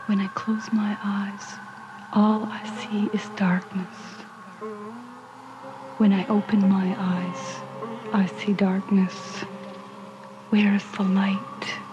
When I close my eyes, all I see is darkness. When I open my eyes, I see darkness. Where is the light?